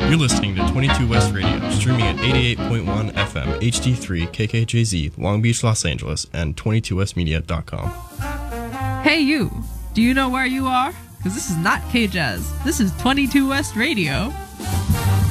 You're listening to 22 West Radio, streaming at 88.1 FM, HD3, KKJZ, Long Beach, Los Angeles, and 22westmedia.com. Hey you, do you know where you are? Because this is not K-Jazz. This is 22 West Radio.